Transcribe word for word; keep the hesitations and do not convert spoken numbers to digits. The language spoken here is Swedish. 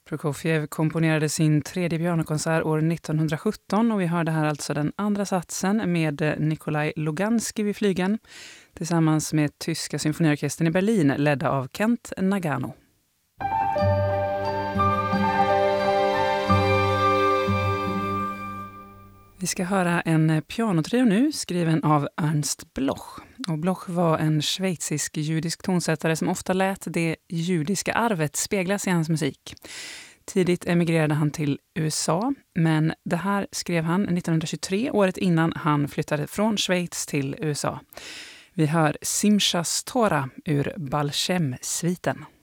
Prokofjev komponerade sin tredje pianokonsert år nittonhundrasjutton och vi hörde här alltså den andra satsen med Nikolaj Luganski vid flygeln tillsammans med tyska symfoniorkestern i Berlin ledda av Kent Nagano. Vi ska höra en pianotrio nu skriven av Ernst Bloch. Och Bloch var en schweizisk judisk tonsättare som ofta lät det judiska arvet speglas i hans musik. Tidigt emigrerade han till U S A, men det här skrev han nittonhundratjugotre, året innan han flyttade från Schweiz till U S A. Vi hör Simchas Tora ur Baal Shem-sviten.